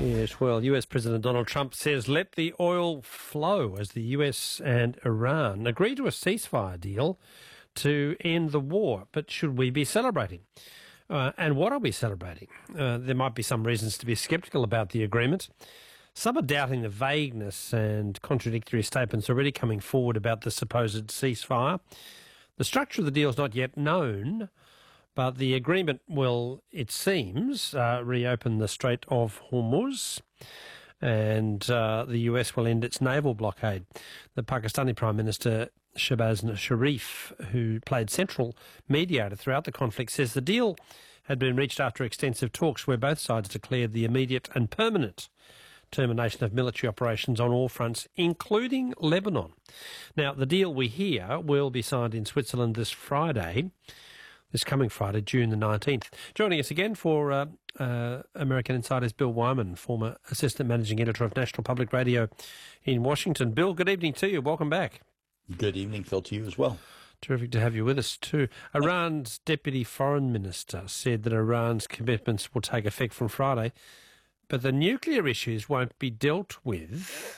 Yes, well, US President Donald Trump says let the oil flow as the US and Iran agree to a ceasefire deal to end the war. But should we be celebrating? And what are we celebrating? There might be some reasons to be sceptical about the agreement. Some are doubting the vagueness and contradictory statements already coming forward about the supposed ceasefire. The structure of the deal is not yet known, but the agreement will, it seems, reopen the Strait of Hormuz, and the US will end its naval blockade. The Pakistani Prime Minister Shehbaz Sharif, who played central mediator throughout the conflict, says the deal had been reached after extensive talks where both sides declared the immediate and permanent termination of military operations on all fronts, including Lebanon. Now, the deal we hear will be signed in Switzerland this coming Friday, June the 19th. Joining us again for American Insider's Bill Wyman, former Assistant Managing Editor of National Public Radio in Washington. Bill, good evening to you. Welcome back. Good evening, Phil, to you as well. Terrific to have you with us too. Iran's Deputy Foreign Minister said that Iran's commitments will take effect from Friday, but the nuclear issues won't be dealt with,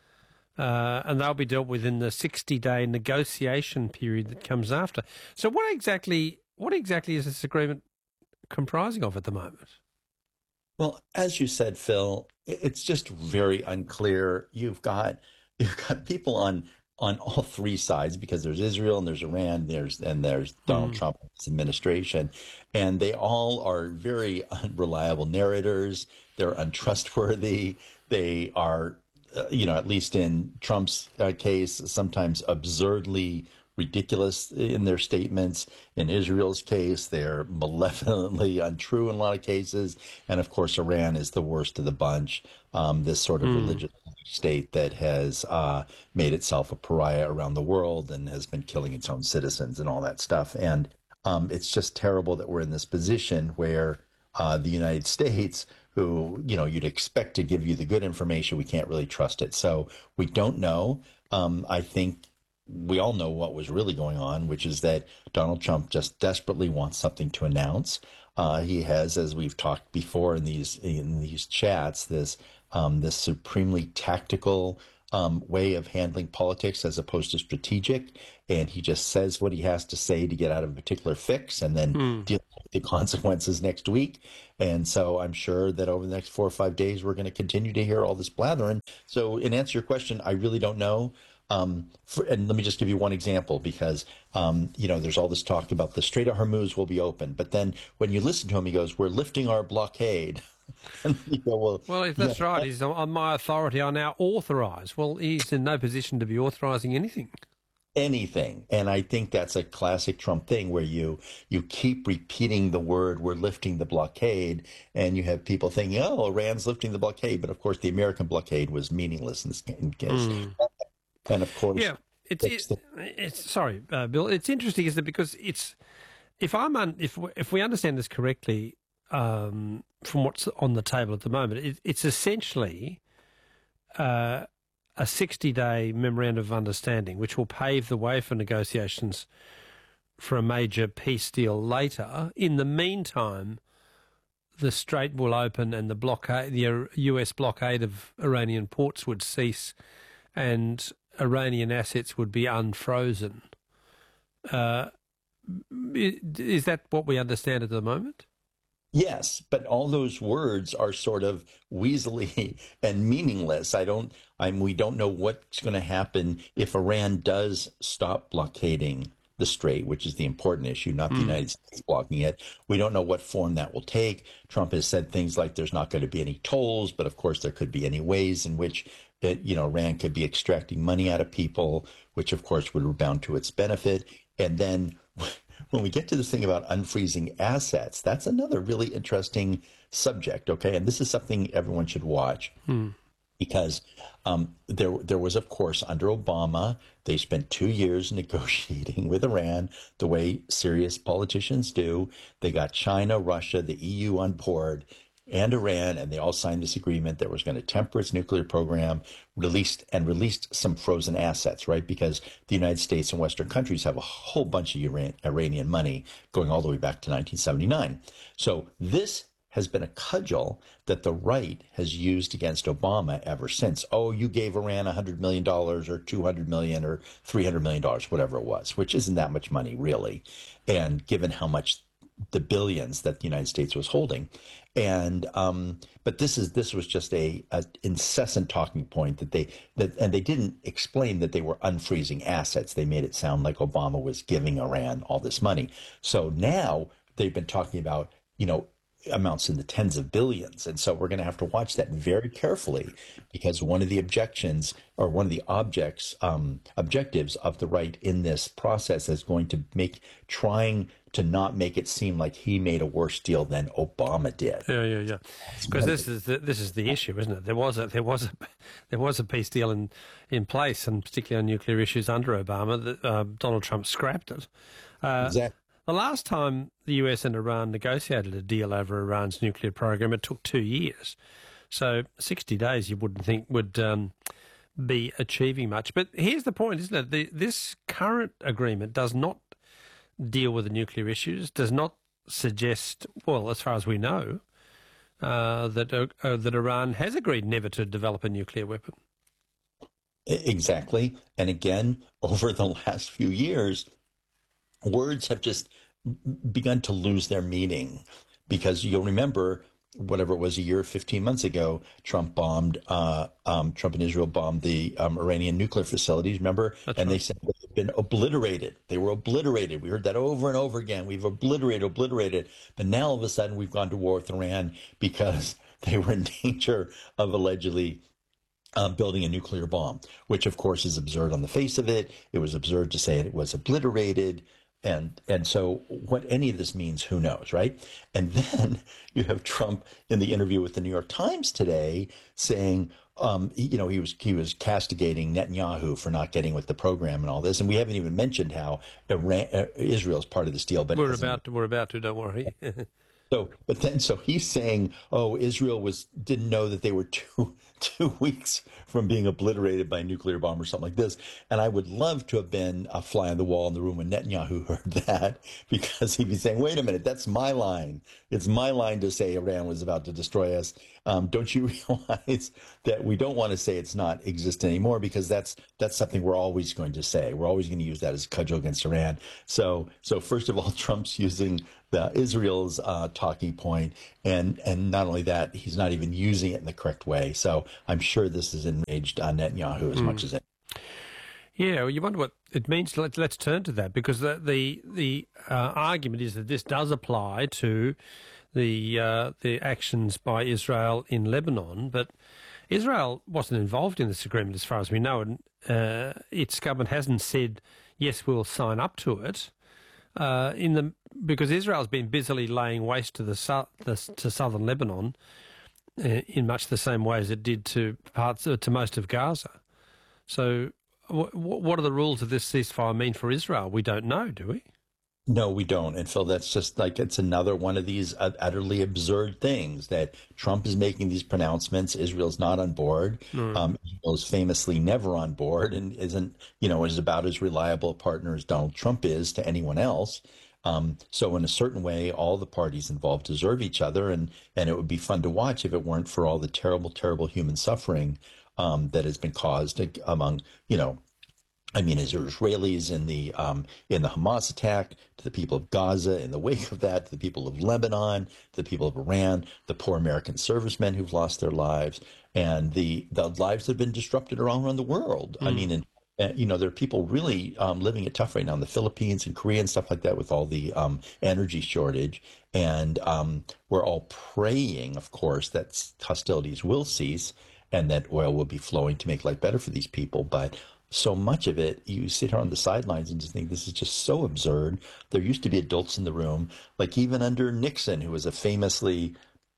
and they'll be dealt with in the 60-day negotiation period that comes after. So what exactly is this agreement comprising of at the moment? Well, as you said, Phil, it's just very unclear. You've got people on all three sides, because there's Israel and there's Iran, there's Donald Trump's administration, and they all are very unreliable narrators. They're untrustworthy. They are, at least in Trump's case, sometimes absurdly ridiculous in their statements. In Israel's case, they're malevolently untrue in a lot of cases. And of course, Iran is the worst of the bunch, this sort of religious state that has made itself a pariah around the world and has been killing its own citizens and all that stuff. And it's just terrible that we're in this position where the United States, who, you'd expect to give you the good information, we can't really trust it. So we don't know. I think we all know what was really going on, which is that Donald Trump just desperately wants something to announce. He has, as we've talked before in these chats, this supremely tactical way of handling politics as opposed to strategic, and he just says what he has to say to get out of a particular fix, and then deal with the consequences next week. And so I'm sure that over the next 4 or 5 days, we're going to continue to hear all this blathering. So in answer to your question, I really don't know. And let me just give you one example, because, there's all this talk about the Strait of Hormuz will be open. But then when you listen to him, he goes, we're lifting our blockade. And you go, well, if that's right, he's on my authority, I now authorise. Well, he's in no position to be authorising anything. And I think that's a classic Trump thing, where you keep repeating the word, we're lifting the blockade, and you have people thinking, oh, Iran's lifting the blockade. But of course, the American blockade was meaningless in this case. And of course, yeah, it's sorry, Bill. It's interesting, isn't it? Because if we understand this correctly, from what's on the table at the moment, it's essentially a 60-day memorandum of understanding, which will pave the way for negotiations for a major peace deal later. In the meantime, the strait will open, and the US blockade of Iranian ports would cease, and Iranian assets would be unfrozen. Is that what we understand at the moment? Yes, but all those words are sort of weaselly and meaningless. We don't know what's going to happen if Iran does stop blockading the strait, which is the important issue, not the United States blocking it. We don't know what form that will take. Trump has said things like there's not going to be any tolls, but of course there could be any ways in which Iran could be extracting money out of people, which of course would rebound to its benefit. And then when we get to this thing about unfreezing assets, that's another really interesting subject, okay? And this is something everyone should watch. Because there was, of course, under Obama, they spent 2 years negotiating with Iran the way serious politicians do. They got China, Russia, the EU on board, and Iran, and they all signed this agreement that was going to temper its nuclear program, released some frozen assets, right? Because the United States and Western countries have a whole bunch of Iranian money going all the way back to 1979. So this has been a cudgel that the right has used against Obama ever since. Oh, you gave Iran $100 million or $200 million or $300 million, whatever it was, which isn't that much money really. And given how much the billions that the United States was holding. And but this was just a incessant talking point and they didn't explain that they were unfreezing assets. They made it sound like Obama was giving Iran all this money. So now they've been talking about, amounts in the tens of billions. And so we're going to have to watch that very carefully, because one of the objections or one of the objectives of the right in this process is going to trying to not make it seem like he made a worse deal than Obama did. Yeah. Because this is the issue, isn't it? There was a peace deal in place, and particularly on nuclear issues under Obama, that Donald Trump scrapped it. Exactly. The last time the US and Iran negotiated a deal over Iran's nuclear program, it took 2 years. So 60 days you wouldn't think would be achieving much. But here's the point, isn't it? This current agreement does not deal with the nuclear issues, does not suggest, well, as far as we know, that Iran has agreed never to develop a nuclear weapon. Exactly. And again, over the last few years, words have just begun to lose their meaning, because you'll remember, whatever it was, a year or 15 months ago, Trump and Israel bombed the Iranian nuclear facilities, remember? That's and right. They said they've been obliterated. They were obliterated. We heard that over and over again. We've obliterated. But now all of a sudden we've gone to war with Iran because they were in danger of allegedly building a nuclear bomb, which of course is absurd on the face of it. It was absurd to say it was obliterated. And so what any of this means, who knows, right? And then you have Trump in the interview with the New York Times today saying, he was castigating Netanyahu for not getting with the program and all this. And we haven't even mentioned how Israel is part of this deal. But we're about to, don't worry. So he's saying, oh, Israel didn't know that they were two weeks from being obliterated by a nuclear bomb or something like this. And I would love to have been a fly on the wall in the room when Netanyahu heard that, because he'd be saying, wait a minute, that's my line. It's my line to say Iran was about to destroy us. Don't you realize that we don't want to say it's not existent anymore, because that's something we're always going to say. We're always going to use that as a cudgel against Iran. So first of all, Trump's using Israel's talking point, and not only that, he's not even using it in the correct way. So I'm sure this has enraged Netanyahu as much as it. Yeah, well, you wonder what it means. Let's turn to that, because the argument is that this does apply to the actions by Israel in Lebanon, but Israel wasn't involved in this agreement as far as we know, and its government hasn't said, yes, we'll sign up to it. Because Israel's been busily laying waste to to southern Lebanon in much the same way as it did to most of Gaza. So, what do the rules of this ceasefire mean for Israel? We don't know, do we? No, we don't. And Phil, that's just like, it's another one of these utterly absurd things that Trump is making these pronouncements. Israel's not on board. Israel is famously never on board and isn't, is about as reliable a partner as Donald Trump is to anyone else. So in a certain way, all the parties involved deserve each other. And it would be fun to watch if it weren't for all the terrible, terrible human suffering that has been caused among, as Israelis in the Hamas attack, to the people of Gaza in the wake of that, to the people of Lebanon, to the people of Iran, the poor American servicemen who've lost their lives, and the lives that have been disrupted all around the world. There are people really living it tough right now in the Philippines and Korea and stuff like that with all the energy shortage. And we're all praying, of course, that hostilities will cease and that oil will be flowing to make life better for these people. But so much of it, you sit here on the sidelines and just think this is just so absurd. There used to be adults in the room, like even under Nixon, who was a famously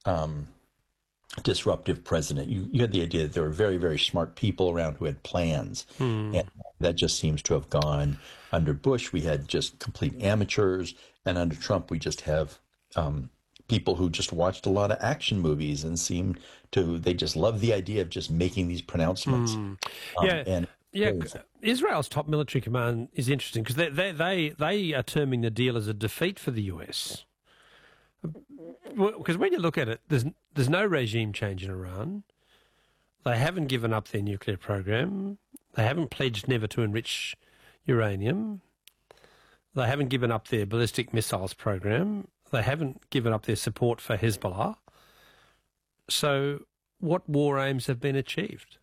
disruptive president. You had the idea that there were very, very smart people around who had plans. And that just seems to have gone. Under Bush, we had just complete amateurs. And under Trump, we just have people who just watched a lot of action movies and they just love the idea of just making these pronouncements. Israel's top military command is interesting because they are terming the deal as a defeat for the US. Because when you look at it, there's no regime change in Iran. They haven't given up their nuclear program. They haven't pledged never to enrich uranium. They haven't given up their ballistic missiles program. They haven't given up their support for Hezbollah. So what war aims have been achieved?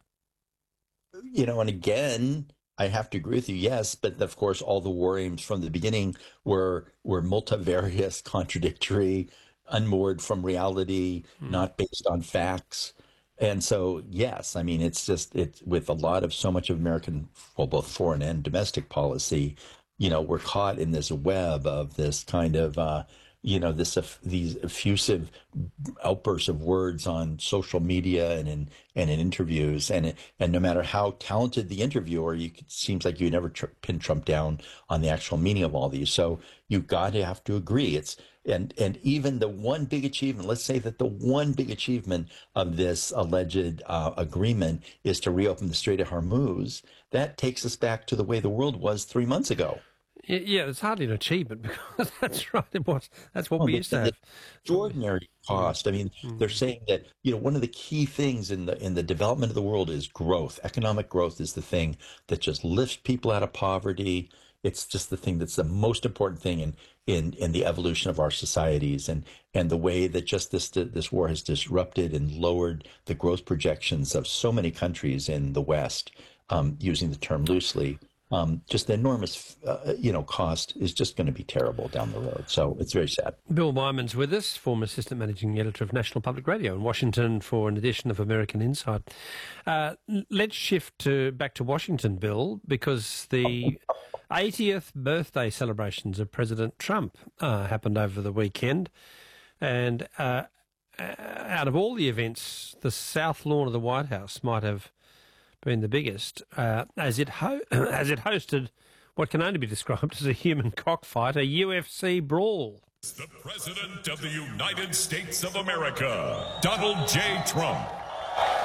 And again, I have to agree with you, yes, but of course, all the war aims from the beginning were multivarious, contradictory, unmoored from reality, not based on facts. And so, yes, I mean, it's with a lot of so much of American, well, both foreign and domestic policy, we're caught in this web of this kind of, these effusive outbursts of words on social media and in interviews, and no matter how talented the interviewer, it seems like you never pin Trump down on the actual meaning of all these. So you've got to have to agree. And even the one big achievement, let's say that the one big achievement of this alleged agreement is to reopen the Strait of Hormuz. That takes us back to the way the world was 3 months ago. Yeah, it's hardly an achievement because that's right. It was. That's what we used to have. Extraordinary cost. I mean, they're saying that one of the key things in the development of the world is growth. Economic growth is the thing that just lifts people out of poverty. It's just the thing that's the most important thing in the evolution of our societies, and the way that just this war has disrupted and lowered the growth projections of so many countries in the West, using the term loosely. Just the enormous, cost is just going to be terrible down the road. So it's very sad. Bill Wyman's with us, former assistant managing editor of National Public Radio in Washington for an edition of American Insight. Let's shift back to Washington, Bill, because the 80th birthday celebrations of President Trump happened over the weekend. And out of all the events, the South Lawn of the White House might have been the biggest, as it hosted what can only be described as a human cockfight, a UFC brawl. The President of the United States of America, Donald J. Trump.